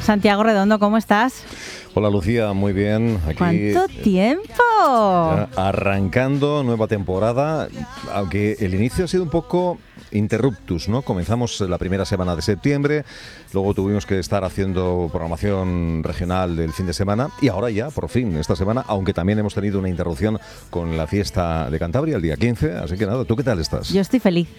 Santiago Redondo, ¿cómo estás? Hola Lucía, muy bien. Aquí, ¿Cuánto tiempo? Arrancando nueva temporada, aunque el inicio ha sido un poco interruptus, ¿no? Comenzamos la primera semana de septiembre, luego tuvimos que estar haciendo programación regional del fin de semana y ahora ya, por fin, esta semana, aunque también hemos tenido una interrupción con la fiesta de Cantabria el día 15, así que nada, ¿tú qué tal estás? Yo estoy feliz.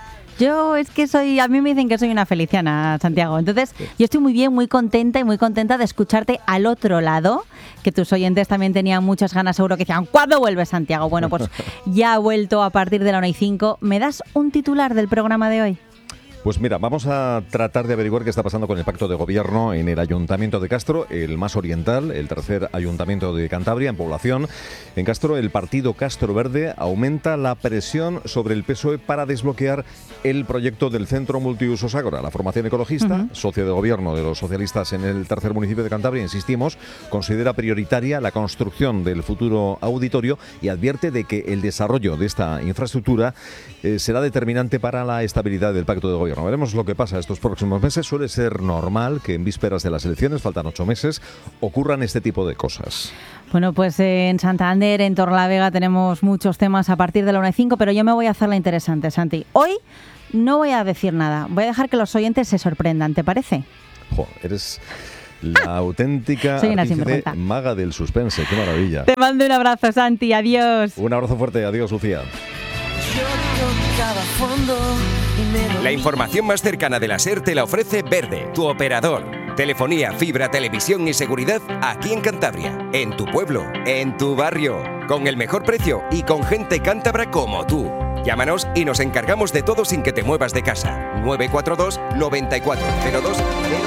A mí me dicen que soy una feliciana, Santiago. Entonces, yo estoy muy bien, muy contenta de escucharte al otro lado, que tus oyentes también tenían muchas ganas, seguro que decían, ¿cuándo vuelve Santiago? Bueno, pues ya ha vuelto a partir de la 1:05. ¿Me das un titular del programa de hoy? Pues mira, vamos a tratar de averiguar qué está pasando con el pacto de gobierno en el Ayuntamiento de Castro, el más oriental, el tercer ayuntamiento de Cantabria en población. En Castro, el partido Castro Verde aumenta la presión sobre el PSOE para desbloquear el proyecto del Centro Multiusos Ágora. La formación ecologista, socio de gobierno de los socialistas en el tercer municipio de Cantabria, insistimos, considera prioritaria la construcción del futuro auditorio y advierte de que el desarrollo de esta infraestructura será determinante para la estabilidad del pacto de gobierno. Veremos lo que pasa estos próximos meses. Suele ser normal que en vísperas de las elecciones, faltan 8 meses, ocurran este tipo de cosas. Bueno, pues en Santander, en Torrelavega, tenemos muchos temas a partir de la 1:05, pero yo me voy a hacerla interesante, Santi. Hoy no voy a decir nada, voy a dejar que los oyentes se sorprendan, ¿te parece? Eres la auténtica artífice maga del suspense, qué maravilla. Te mando un abrazo, Santi, adiós. Un abrazo fuerte, adiós, Lucía. La información más cercana de la SER te la ofrece Verde, tu operador. Telefonía, fibra, televisión y seguridad aquí en Cantabria, en tu pueblo, en tu barrio, con el mejor precio y con gente cántabra como tú. Llámanos y nos encargamos de todo sin que te muevas de casa. 942 94 02